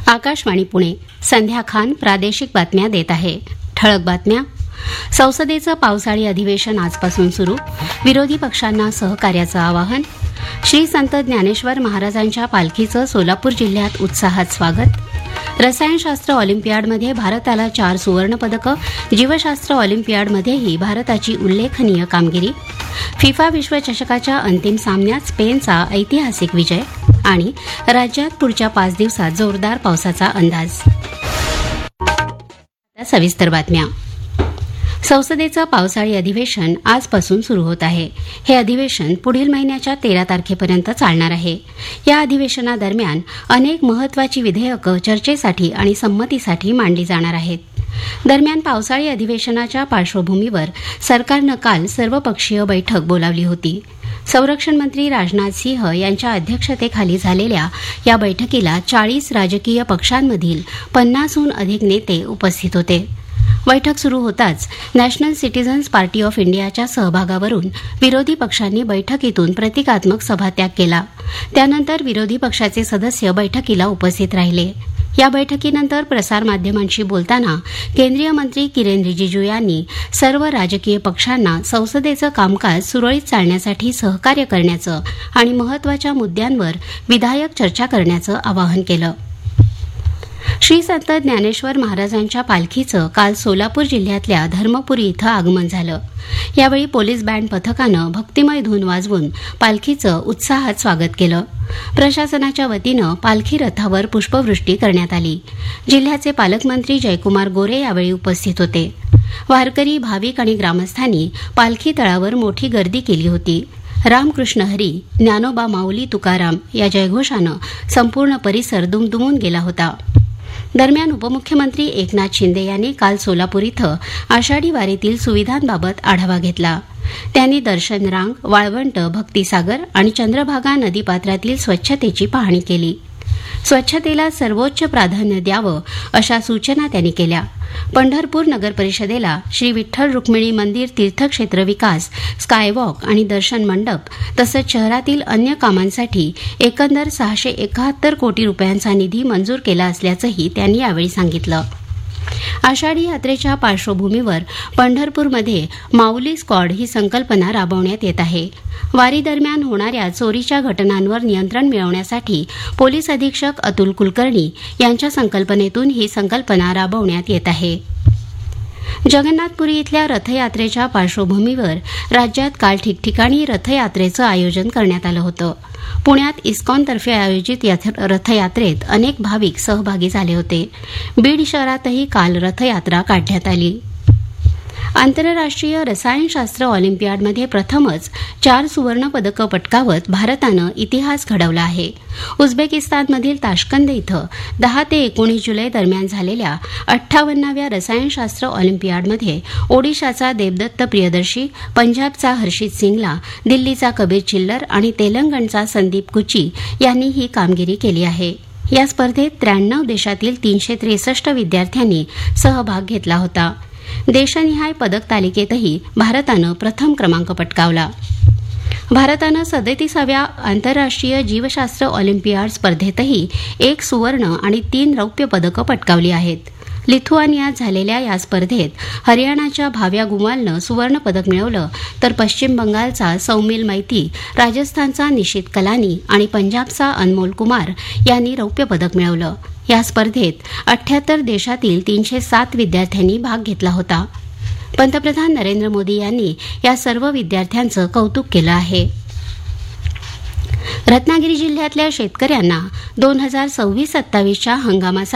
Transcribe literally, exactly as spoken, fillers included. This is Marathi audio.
आकाशवाणी पुणे. संध्या खान प्रादेशिक बातम्या देत आहे. ठळक बातम्या. संसदेचं पावसाळी अधिवेशन आजपासून सुरू. विरोधी पक्षांना सहकार्याचं आवाहन. श्री संत ज्ञानेश्वर महाराजांच्या पालखीचं सोलापूर जिल्ह्यात उत्साहात स्वागत. रसायनशास्त्र ऑलिम्पियाडमध्ये भारताला चार सुवर्णपदकं. जीवशास्त्र ऑलिम्पियाडमध्येही भारताची उल्लेखनीय कामगिरी. फिफा विश्वचषकाच्या अंतिम सामन्यात स्पेनचा ऐतिहासिक विजय. आणि राज्यात पुढच्या पाच दिवसात जोरदार पावसाचा अंदाज. सविस्तर बातम्या. संसदेचं पावसाळी अधिवेशन आजपासून सुरू होत आहे. हे अधिवेशन पुढील महिन्याच्या तेरा तारखेपर्यंत चालणार आहे. या अधिवेशनादरम्यान अनेक महत्वाची विधेयकं चर्चेसाठी आणि संमतीसाठी मांडली जाणार आहेत. दरम्यान पावसाळी अधिवेशनाच्या पार्श्वभूमीवर सरकारनं काल सर्वपक्षीय बैठक बोलावली होती. संरक्षण मंत्री राजनाथ सिंह यांच्या अध्यक्षतेखाली झालेल्या या बैठकीला चाळीस राजकीय पक्षांमधील पन्नासहून अधिक नेते उपस्थित होते. बैठक सुरू होताच नॅशनल सिटीझन्स पार्टी ऑफ इंडियाच्या सहभागावरून विरोधी पक्षांनी बैठकीतून प्रतिकात्मक सभात्याग केला. त्यानंतर विरोधी पक्षाचे सदस्य बैठकीला उपस्थित राहिले. या बैठकीनंतर प्रसारमाध्यमांशी बोलताना केंद्रीय मंत्री किरेन रिजिजू यांनी सर्व राजकीय पक्षांना संसदेचं कामकाज सुरळीत चालण्यासाठी सहकार्य करण्याचं आणि महत्वाच्या मुद्द्यांवर विधायक चर्चा करण्याचं आवाहन केलं. श्री संत ज्ञानेश्वर महाराजांच्या पालखीचं काल सोलापूर जिल्ह्यातल्या धर्मपुरी इथं आगमन झालं. यावेळी पोलीस बँड पथकानं भक्तिमय धून वाजवून पालखीचं उत्साहात स्वागत केलं. प्रशासनाच्या वतीनं पालखी रथावर पुष्पवृष्टी करण्यात आली. जिल्ह्याचे पालकमंत्री जयकुमार गोरे यावेळी उपस्थित होते. वारकरी, भाविक आणि ग्रामस्थांनी पालखी तळावर मोठी गर्दी केली होती. रामकृष्ण हरी, ज्ञानोबा माऊली तुकाराम या जयघोषानं संपूर्ण परिसर दुमदुमून गेला होता. दरम्यान उपमुख्यमंत्री एकनाथ शिंदे यांनी काल सोलापूर इथं आषाढी वारीतील सुविधांबाबत आढावा घेतला. त्यांनी दर्शन रांग, वाळवंट, भक्तिसागर आणि चंद्रभागा नदीपात्रातील स्वच्छतेची पाहणी केली. स्वच्छतेला सर्वोच्च प्राधान्य द्यावं अशा सूचना त्यांनी केल्या. पंढरपूर नगर परिषदेला श्री विठ्ठल रुक्मिणी मंदिर तीर्थक्षेत्र विकास, स्कायवॉक आणि दर्शन मंडप तसंच शहरातील अन्य कामांसाठी एकंदर सहाशे एकाहत्तर कोटी रुपयांचा निधी मंजूर केला असल्याचंही त्यांनी यावेळी सांगितलं. आषाढी यात्रेच्या पार्श्वभूमीवर पंढरपूरमध्ये माऊली स्क्वॉड ही संकल्पना राबवण्यात येत आहे. वारी दरम्यान होणाऱ्या चोरीच्या घटनांवर नियंत्रण मिळवण्यासाठी पोलीस अधीक्षक अतुल कुलकर्णी यांच्या संकल्पनेतून ही संकल्पना राबवण्यात येत आहे. जगन्नाथपुरी इथल्या रथयात्रेच्या पार्श्वभूमीवर राज्यात काल ठिकठिकाणी रथयात्रेचं आयोजन करण्यात आलं होतं. पुण्यात इस्कॉनतर्फे आयोजित रथयात्रेत अनेक भाविक सहभागी झाले होते. बीड शहरातही काल रथयात्रा काढण्यात आली. आंतरराष्ट्रीय रसायनशास्त्र ऑलिम्पियाडमध्ये प्रथमच चार सुवर्ण पदकं पटकावत भारतानं इतिहास घडवला आहे. उझबेकिस्तानमधील ताश्कंद इथं दहा ते एकोणीस जुलै दरम्यान झालेल्या अठ्ठावन्नाव्या रसायनशास्त्र ऑलिम्पियाडमध्ये ओडिशाचा देवदत्त प्रियदर्शी, पंजाबचा हर्षित सिंगला, दिल्लीचा कबीर चिल्लर आणि तेलंगणचा संदीप कुची यांनी ही कामगिरी केली आहे. या स्पर्धेत त्र्याण्णव देशातील तीनशे त्रेसष्ट विद्यार्थ्यांनी सहभाग घेतला होता. देशनिहाय पदक तालिकेतही भारतानं प्रथम क्रमांक पटकावला. भारतानं सदतीसाव्या आंतरराष्ट्रीय जीवशास्त्र ऑलिम्पियाड स्पर्धेतही एक सुवर्ण आणि तीन रौप्य पदकं पटकावली आहेत. लिथुआनियात झालेल्या या स्पर्धेत हरियाणाच्या भाव्या गुमालनं सुवर्ण पदक मिळवलं तर पश्चिम बंगालचा सौमिल मैती, राजस्थानचा निशित कलानी आणि पंजाबचा अनमोल कुमार यांनी रौप्य पदक मिळवलं. या स्पर्धेत अठ्ठ्याहत्तर देशातील तीनशे सात विद्यार्थ्यांनी भाग घेतला होता. पंतप्रधान नरेंद्र मोदी यांनी या सर्व विद्यार्थ्यांचं कौतुक केलं आहे. रत्नागिरी जिल्ह्यातल्या शेतकऱ्यांना दोन हजार सव्वीस सत्तावीसच्या हंगामासाठी